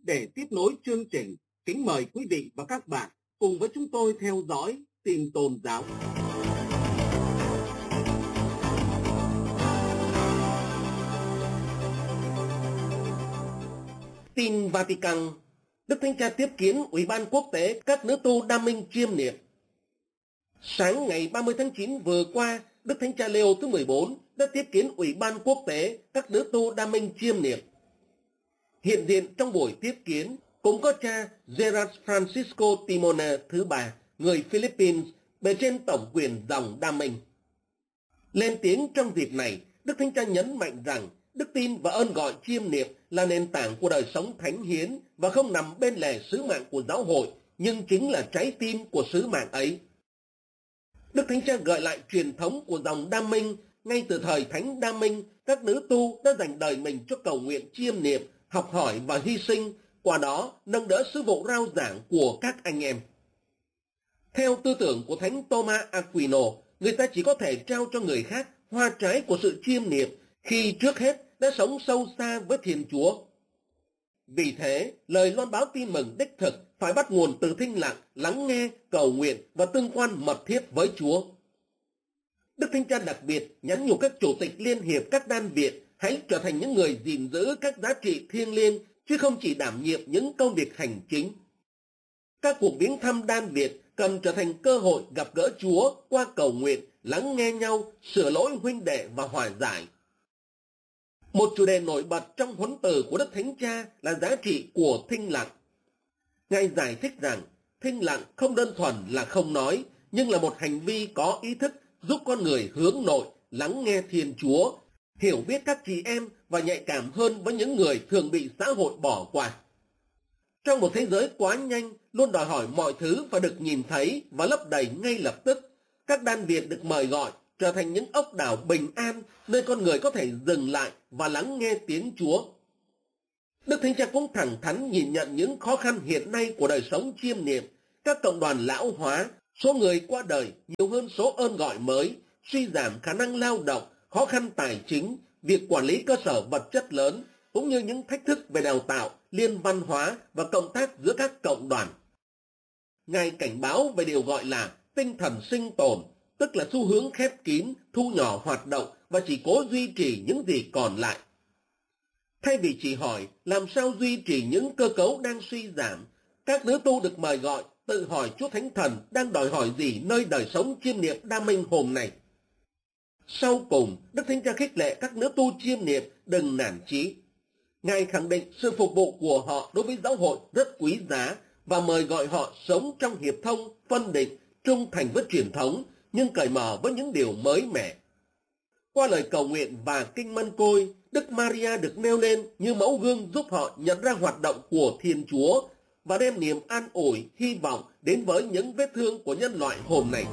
Để tiếp nối chương trình, kính mời quý vị và các bạn cùng với chúng tôi theo dõi tin tôn giáo. Tin Vatican. Đức Thánh Cha tiếp kiến Ủy ban Quốc tế các nữ tu đam minh chiêm niệm. Sáng ngày 30 tháng 9 vừa qua, Đức Thánh Cha Leo thứ 14 đã tiếp kiến Ủy ban Quốc tế các nữ tu đam minh chiêm niệm. Hiện diện trong buổi tiếp kiến cũng có cha Gerard Francisco Timone thứ ba, người Philippines, bề trên tổng quyền dòng đam minh. Lên tiếng trong dịp này, Đức Thánh Cha nhấn mạnh rằng đức tin và ơn gọi chiêm niệm là nền tảng của đời sống thánh hiến và không nằm bên lề sứ mạng của giáo hội, nhưng chính là trái tim của sứ mạng ấy. Đức Thánh Cha gợi lại truyền thống của dòng đam minh. Ngay từ thời Thánh Đam Minh, các nữ tu đã dành đời mình cho cầu nguyện chiêm niệm, học hỏi và hy sinh, qua đó nâng đỡ sứ vụ rao giảng của các anh em. Theo tư tưởng của Thánh Thomas Aquino, người ta chỉ có thể trao cho người khác hoa trái của sự chiêm niệm khi trước hết đã sống sâu xa với Thiên Chúa. Vì thế, lời loan báo tin mừng đích thực phải bắt nguồn từ thinh lặng, lắng nghe, cầu nguyện và tương quan mật thiết với Chúa. Đức Thánh Cha đặc biệt nhắn nhủ các chủ tịch liên hiệp các đan viện hãy trở thành những người gìn giữ các giá trị thiêng liêng, chứ không chỉ đảm nhiệm những công việc hành chính. Các cuộc viếng thăm đan viện cần trở thành cơ hội gặp gỡ Chúa qua cầu nguyện, lắng nghe nhau, sửa lỗi huynh đệ và hòa giải. Một chủ đề nổi bật trong huấn từ của Đức Thánh Cha là giá trị của thinh lặng. Ngài giải thích rằng thinh lặng không đơn thuần là không nói, nhưng là một hành vi có ý thức giúp con người hướng nội, lắng nghe Thiên Chúa, hiểu biết các chị em và nhạy cảm hơn với những người thường bị xã hội bỏ qua. Trong một thế giới quá nhanh, luôn đòi hỏi mọi thứ phải được nhìn thấy và lấp đầy ngay lập tức, các đan viện được mời gọi trở thành những ốc đảo bình an, nơi con người có thể dừng lại và lắng nghe tiếng Chúa. Đức Thánh Cha cũng thẳng thắn nhìn nhận những khó khăn hiện nay của đời sống chiêm niệm, các cộng đoàn lão hóa, số người qua đời nhiều hơn số ơn gọi mới, suy giảm khả năng lao động, khó khăn tài chính, việc quản lý cơ sở vật chất lớn, cũng như những thách thức về đào tạo, liên văn hóa và cộng tác giữa các cộng đoàn. Ngài cảnh báo về điều gọi là tinh thần sinh tồn, tức là xu hướng khép kín, thu nhỏ hoạt động và chỉ cố duy trì những gì còn lại. Thay vì chỉ hỏi làm sao duy trì những cơ cấu đang suy giảm, các nữ tu được mời gọi tự hỏi Chúa Thánh Thần đang đòi hỏi gì nơi đời sống chiêm niệm đam minh hôm nay. Sau cùng, Đức Thánh Cha khích lệ các nữ tu chiêm niệm đừng nản chí. Ngài khẳng định sự phục vụ của họ đối với giáo hội rất quý giá và mời gọi họ sống trong hiệp thông, phân định, trung thành với truyền thống, nhưng cởi mở với những điều mới mẻ. Qua lời cầu nguyện và kinh mân côi, Đức Maria được nêu lên như mẫu gương giúp họ nhận ra hoạt động của Thiên Chúa và đem niềm an ủi, hy vọng đến với những vết thương của nhân loại hôm nay.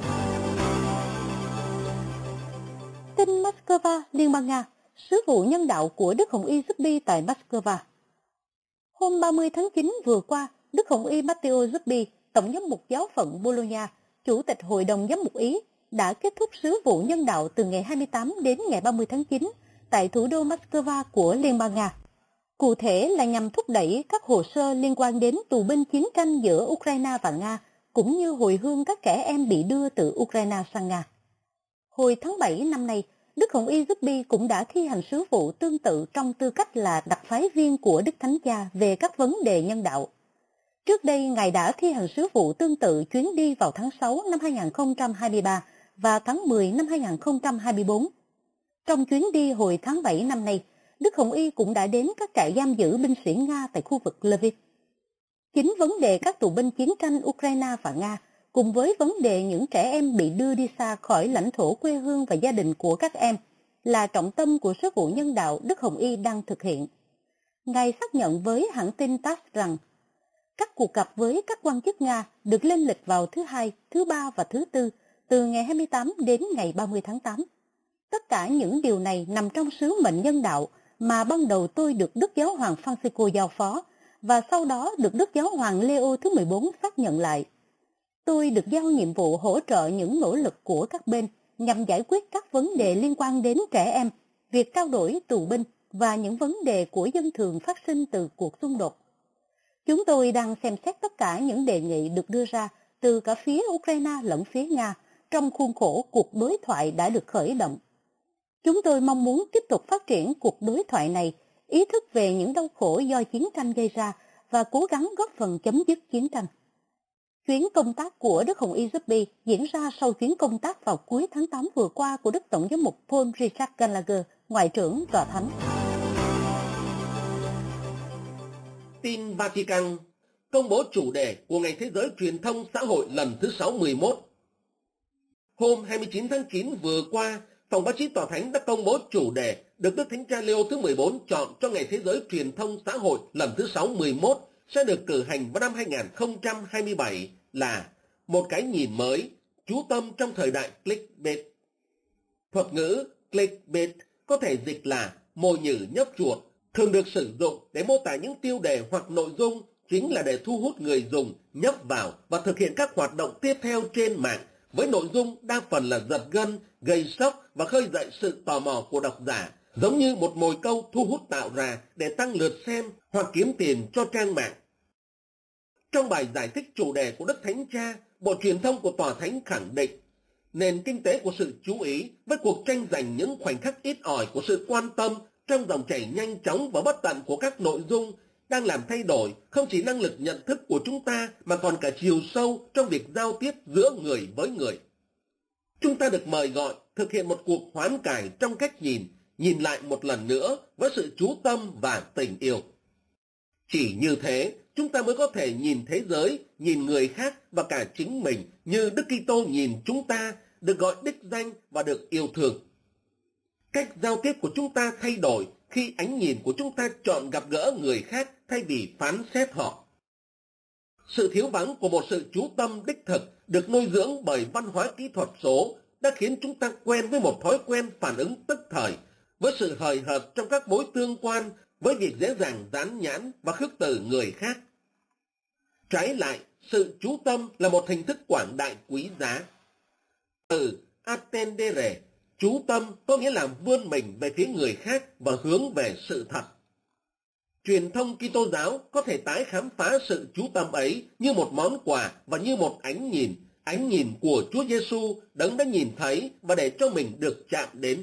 Tin Moscow, Liên bang Nga, sứ vụ nhân đạo của Đức Hồng Y Zubby tại Moscow. Hôm 30 tháng 9 vừa qua, Đức Hồng Y Matteo Zubby, Tổng giám mục giáo phận Bologna, Chủ tịch Hội đồng Giám mục Ý, đã kết thúc sứ vụ nhân đạo từ ngày 28 đến ngày 30 tháng 9 tại thủ đô Moscow của Liên bang Nga. Cụ thể là nhằm thúc đẩy các hồ sơ liên quan đến tù binh chiến tranh giữa Ukraine và Nga, cũng như hồi hương các trẻ em bị đưa từ Ukraine sang Nga. Hồi tháng 7 năm nay, Đức Hồng Y Zubby cũng đã thi hành sứ vụ tương tự trong tư cách là đặc phái viên của Đức Thánh Cha về các vấn đề nhân đạo. Trước đây, Ngài đã thi hành sứ vụ tương tự chuyến đi vào tháng 6 năm 2023 và tháng 10 năm 2024. Trong chuyến đi hồi tháng 7 năm nay, Đức Hồng Y cũng đã đến các trại giam giữ binh sĩ Nga tại khu vực Lviv. Chính vấn đề các tù binh chiến tranh Ukraine và Nga, cùng với vấn đề những trẻ em bị đưa đi xa khỏi lãnh thổ quê hương và gia đình của các em, là trọng tâm của sứ vụ nhân đạo Đức Hồng Y đang thực hiện. Ngài xác nhận với hãng tin TASS rằng, các cuộc gặp với các quan chức Nga được lên lịch vào thứ Hai, thứ Ba và thứ Tư, từ ngày 28 đến ngày 30 tháng 8. Tất cả những điều này nằm trong sứ mệnh nhân đạo mà ban đầu tôi được Đức Giáo hoàng Francisco giao phó, và sau đó được Đức Giáo hoàng Leo thứ 14 xác nhận lại. Tôi được giao nhiệm vụ hỗ trợ những nỗ lực của các bên nhằm giải quyết các vấn đề liên quan đến trẻ em, việc trao đổi tù binh và những vấn đề của dân thường phát sinh từ cuộc xung đột. Chúng tôi đang xem xét tất cả những đề nghị được đưa ra từ cả phía Ukraine lẫn phía Nga trong khuôn khổ cuộc đối thoại đã được khởi động. Chúng tôi mong muốn tiếp tục phát triển cuộc đối thoại này, ý thức về những đau khổ do chiến tranh gây ra và cố gắng góp phần chấm dứt chiến tranh. Chuyến công tác của Đức Hồng Y Zuppi diễn ra sau chuyến công tác vào cuối tháng 8 vừa qua của Đức Tổng giám mục Paul Richard Gallagher, Ngoại trưởng Tòa Thánh. Tin Vatican công bố chủ đề của Ngày Thế giới Truyền thông Xã hội lần thứ 61. Hôm 29 tháng 9 vừa qua, Phòng báo chí Tòa Thánh đã công bố chủ đề được Đức Thánh Cha Leo thứ 14 chọn cho Ngày Thế giới Truyền thông Xã hội lần thứ 61 sẽ được cử hành vào năm 2027 là một cái nhìn mới, chú tâm trong thời đại clickbait. Thuật ngữ clickbait có thể dịch là mồi nhử nhấp chuột, thường được sử dụng để mô tả những tiêu đề hoặc nội dung chính là để thu hút người dùng nhấp vào và thực hiện các hoạt động tiếp theo trên mạng với nội dung đa phần là giật gân, gây sốc và khơi dậy sự tò mò của độc giả, giống như một mồi câu thu hút tạo ra để tăng lượt xem hoặc kiếm tiền cho trang mạng. Trong bài giải thích chủ đề của Đức Thánh Cha, Bộ Truyền thông của Tòa Thánh khẳng định nền kinh tế của sự chú ý với cuộc tranh giành những khoảnh khắc ít ỏi của sự quan tâm trong dòng chảy nhanh chóng và bất tận của các nội dung đang làm thay đổi không chỉ năng lực nhận thức của chúng ta mà còn cả chiều sâu trong việc giao tiếp giữa người với người. Chúng ta được mời gọi thực hiện một cuộc hoán cải trong cách nhìn lại một lần nữa với sự chú tâm và tình yêu. Chỉ như thế, chúng ta mới có thể nhìn thế giới, nhìn người khác và cả chính mình như Đức Kitô nhìn chúng ta, được gọi đích danh và được yêu thương. Cách giao tiếp của chúng ta thay đổi khi ánh nhìn của chúng ta chọn gặp gỡ người khác thay vì phán xét họ. Sự thiếu vắng của một sự chú tâm đích thực được nuôi dưỡng bởi văn hóa kỹ thuật số đã khiến chúng ta quen với một thói quen phản ứng tức thời, với sự hời hợt trong các mối tương quan, với việc dễ dàng dán nhãn và khước từ người khác. Trái lại, sự chú tâm là một hình thức quảng đại quý giá. Từ attendere, chú tâm có nghĩa là vươn mình về phía người khác và hướng về sự thật. Truyền thông Kitô giáo có thể tái khám phá sự chú tâm ấy như một món quà và như một ánh nhìn của Chúa Giêsu đấng đã nhìn thấy và để cho mình được chạm đến.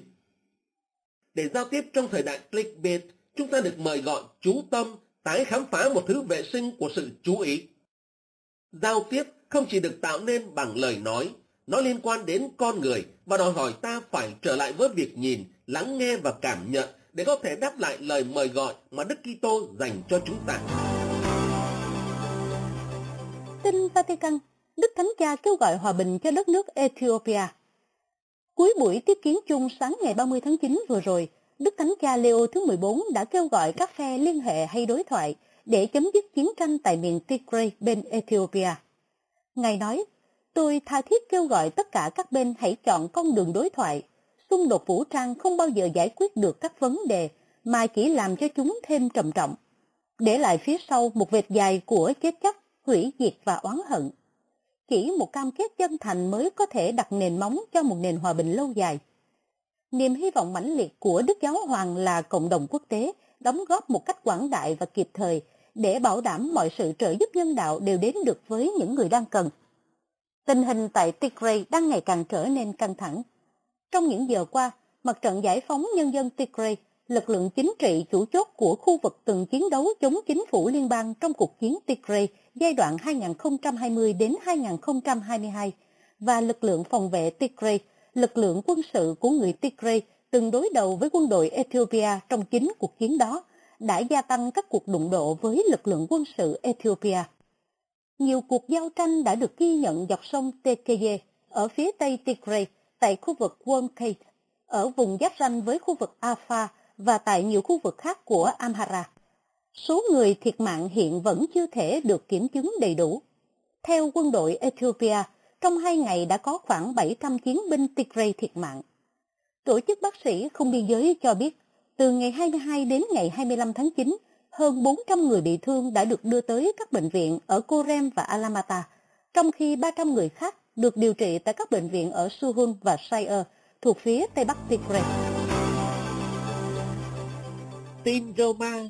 Để giao tiếp trong thời đại clickbait, chúng ta được mời gọi chú tâm, tái khám phá một thứ vệ sinh của sự chú ý. Giao tiếp không chỉ được tạo nên bằng lời nói, nó liên quan đến con người và đòi hỏi ta phải trở lại với việc nhìn, lắng nghe và cảm nhận để có thể đáp lại lời mời gọi mà Đức Kitô dành cho chúng ta. Tin Vatican, Đức Thánh Cha kêu gọi hòa bình cho đất nước Ethiopia. Cuối buổi tiếp kiến chung sáng ngày 30 tháng 9 vừa rồi, Đức Thánh Cha Leo thứ 14 đã kêu gọi các phe liên hệ hay đối thoại để chấm dứt chiến tranh tại miền Tigray bên Ethiopia. Ngài nói, tôi tha thiết kêu gọi tất cả các bên hãy chọn con đường đối thoại. Xung đột vũ trang không bao giờ giải quyết được các vấn đề mà chỉ làm cho chúng thêm trầm trọng, để lại phía sau một vệt dài của chết chóc, hủy diệt và oán hận. Chỉ một cam kết chân thành mới có thể đặt nền móng cho một nền hòa bình lâu dài. Niềm hy vọng mãnh liệt của Đức Giáo Hoàng là cộng đồng quốc tế đóng góp một cách quảng đại và kịp thời để bảo đảm mọi sự trợ giúp nhân đạo đều đến được với những người đang cần. Tình hình tại Tigray đang ngày càng trở nên căng thẳng. Trong những giờ qua, Mặt trận Giải phóng Nhân dân Tigray, lực lượng chính trị chủ chốt của khu vực từng chiến đấu chống chính phủ liên bang trong cuộc chiến Tigray giai đoạn 2020 đến 2022, và lực lượng phòng vệ Tigray, lực lượng quân sự của người Tigray từng đối đầu với quân đội Ethiopia trong chính cuộc chiến đó, đã gia tăng các cuộc đụng độ với lực lượng quân sự Ethiopia. Nhiều cuộc giao tranh đã được ghi nhận dọc sông Tekeye ở phía tây Tigray, tại khu vực Wolkate, ở vùng giáp ranh với khu vực Afar và tại nhiều khu vực khác của Amhara. Số người thiệt mạng hiện vẫn chưa thể được kiểm chứng đầy đủ. Theo quân đội Ethiopia, trong 2 ngày đã có khoảng 700 chiến binh Tigray thiệt mạng. Tổ chức bác sĩ không biên giới cho biết, từ ngày 22 đến ngày 25 tháng 9, hơn 400 người bị thương đã được đưa tới các bệnh viện ở Korem và Alamata, trong khi 300 người khác được điều trị tại các bệnh viện ở Suhun và Shire, thuộc phía Tây Bắc Tigray. Tin Roma,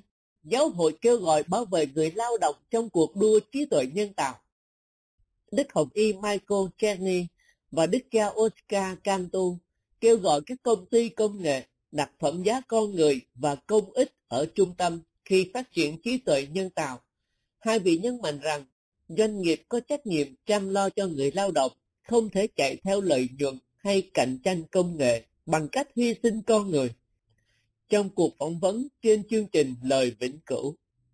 giáo hội kêu gọi bảo vệ người lao động trong cuộc đua trí tuệ nhân tạo. Đức Hồng Y Michael Cheney và Đức cha Oscar Cantu kêu gọi các công ty công nghệ đặt phẩm giá con người và công ích ở trung tâm khi phát triển trí tuệ nhân tạo. Hai vị nhấn mạnh rằng doanh nghiệp có trách nhiệm chăm lo cho người lao động, không thể chạy theo lợi nhuận hay cạnh tranh công nghệ bằng cách hy sinh con người. Trong cuộc phỏng vấn trên chương trình Lời Vĩnh Cửu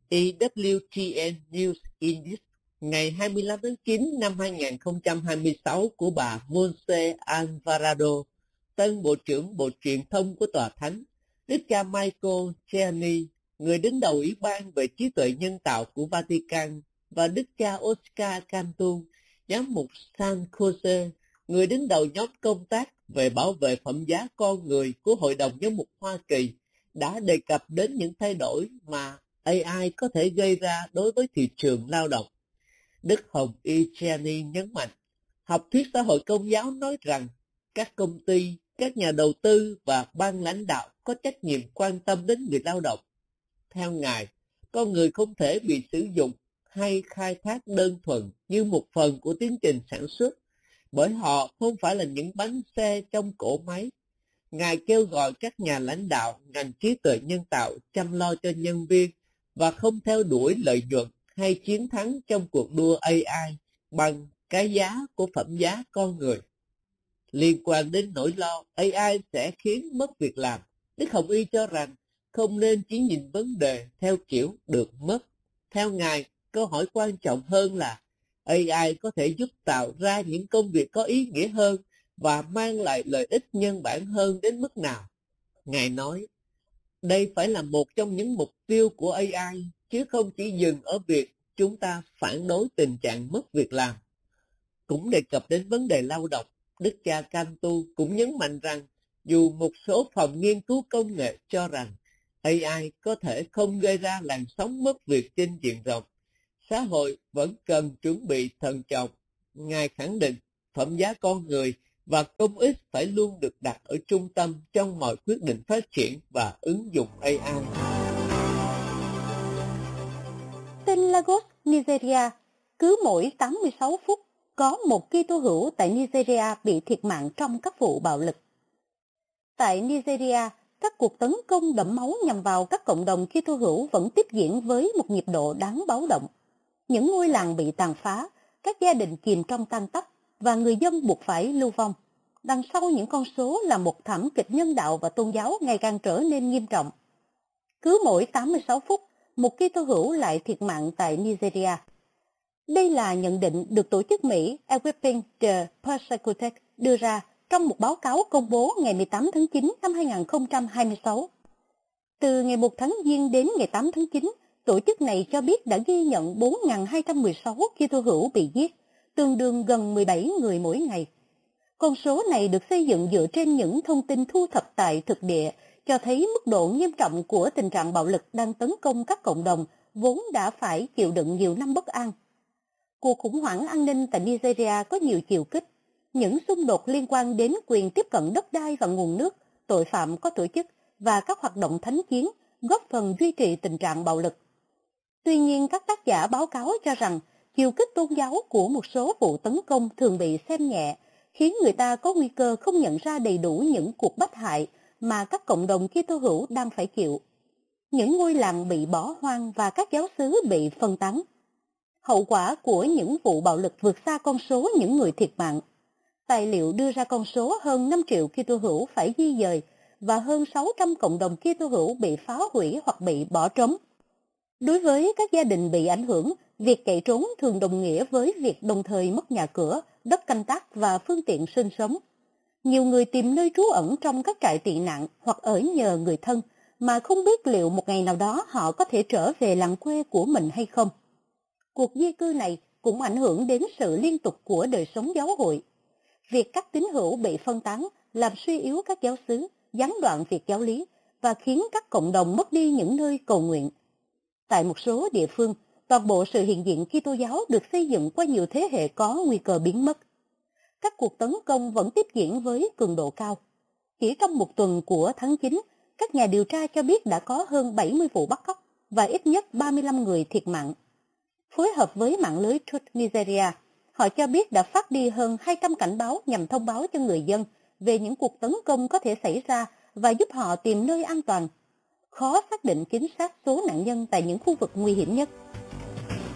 EWTN News Index ngày 25 tháng 9 năm 2026 của bà Monse Alvarado, tân Bộ trưởng Bộ Truyền thông của Tòa Thánh, Đức cha Michael Cheney, người đứng đầu Ủy ban về trí tuệ nhân tạo của Vatican, và Đức cha Oscar Cantu, giám mục San Jose, người đứng đầu nhóm công tác về bảo vệ phẩm giá con người của Hội đồng Giám mục Hoa Kỳ, đã đề cập đến những thay đổi mà AI có thể gây ra đối với thị trường lao động. Đức Hồng Y Cheney nhấn mạnh, học thuyết xã hội công giáo nói rằng các công ty, các nhà đầu tư và ban lãnh đạo có trách nhiệm quan tâm đến người lao động. Theo Ngài, con người không thể bị sử dụng hay khai thác đơn thuần như một phần của tiến trình sản xuất, bởi họ không phải là những bánh xe trong cỗ máy. Ngài kêu gọi các nhà lãnh đạo ngành trí tuệ nhân tạo chăm lo cho nhân viên và không theo đuổi lợi nhuận hay chiến thắng trong cuộc đua AI bằng cái giá của phẩm giá con người. Liên quan đến nỗi lo AI sẽ khiến mất việc làm, Đức Hồng Y cho rằng không nên chỉ nhìn vấn đề theo kiểu được mất. Theo Ngài, câu hỏi quan trọng hơn là AI có thể giúp tạo ra những công việc có ý nghĩa hơn và mang lại lợi ích nhân bản hơn đến mức nào. Ngài nói, đây phải là một trong những mục tiêu của AI, chứ không chỉ dừng ở việc chúng ta phản đối tình trạng mất việc làm. Cũng đề cập đến vấn đề lao động, Đức cha Cantu cũng nhấn mạnh rằng dù một số phòng nghiên cứu công nghệ cho rằng AI có thể không gây ra làn sóng mất việc trên diện rộng, xã hội vẫn cần chuẩn bị thận trọng. Ngài khẳng định phẩm giá con người và công ích phải luôn được đặt ở trung tâm trong mọi quyết định phát triển và ứng dụng AI. Tên Lagos, Nigeria, cứ mỗi 86 phút có một Kitô hữu tại Nigeria bị thiệt mạng trong các vụ bạo lực. Tại Nigeria, các cuộc tấn công đẫm máu nhằm vào các cộng đồng Kitô hữu vẫn tiếp diễn với một nhịp độ đáng báo động. Những ngôi làng bị tàn phá, các gia đình chìm trong tang tóc và người dân buộc phải lưu vong. Đằng sau những con số là một thảm kịch nhân đạo và tôn giáo ngày càng trở nên nghiêm trọng. Cứ mỗi 86 phút, một Kitô hữu lại thiệt mạng tại Nigeria. Đây là nhận định được tổ chức Mỹ Equipping the Persecuted đưa ra trong một báo cáo công bố ngày 18 tháng 9 năm 2026. Từ ngày 1 tháng Giêng đến ngày 8 tháng 9, tổ chức này cho biết đã ghi nhận 4.216 Kitô hữu bị giết, tương đương gần 17 người mỗi ngày. Con số này được xây dựng dựa trên những thông tin thu thập tại thực địa, cho thấy mức độ nghiêm trọng của tình trạng bạo lực đang tấn công các cộng đồng vốn đã phải chịu đựng nhiều năm bất an. Cuộc khủng hoảng an ninh tại Nigeria có nhiều chiều kích. Những xung đột liên quan đến quyền tiếp cận đất đai và nguồn nước, tội phạm có tổ chức và các hoạt động thánh chiến góp phần duy trì tình trạng bạo lực. Tuy nhiên, các tác giả báo cáo cho rằng chiều kích tôn giáo của một số vụ tấn công thường bị xem nhẹ, khiến người ta có nguy cơ không nhận ra đầy đủ những cuộc bách hại mà các cộng đồng Kitô hữu đang phải chịu. Những ngôi làng bị bỏ hoang và các giáo xứ bị phân tán. Hậu quả của những vụ bạo lực vượt xa con số những người thiệt mạng. Tài liệu đưa ra con số hơn 5 triệu Kitô hữu phải di dời và hơn 600 cộng đồng Kitô hữu bị phá hủy hoặc bị bỏ trống. Đối với các gia đình bị ảnh hưởng, việc chạy trốn thường đồng nghĩa với việc đồng thời mất nhà cửa, đất canh tác và phương tiện sinh sống. Nhiều người tìm nơi trú ẩn trong các trại tị nạn hoặc ở nhờ người thân mà không biết liệu một ngày nào đó họ có thể trở về làng quê của mình hay không. Cuộc di cư này cũng ảnh hưởng đến sự liên tục của đời sống giáo hội. Việc các tín hữu bị phân tán làm suy yếu các giáo xứ, gián đoạn việc giáo lý và khiến các cộng đồng mất đi những nơi cầu nguyện. Tại một số địa phương, toàn bộ sự hiện diện Kitô giáo được xây dựng qua nhiều thế hệ có nguy cơ biến mất. Các cuộc tấn công vẫn tiếp diễn với cường độ cao. Chỉ trong một tuần của tháng 9, các nhà điều tra cho biết đã có hơn 70 vụ bắt cóc, và ít nhất 35 người thiệt mạng. Phối hợp với mạng lưới Truth Nigeria, họ cho biết đã phát đi hơn 200 cảnh báo nhằm thông báo cho người dân về những cuộc tấn công có thể xảy ra và giúp họ tìm nơi an toàn. Khó xác định chính xác số nạn nhân tại những khu vực nguy hiểm nhất.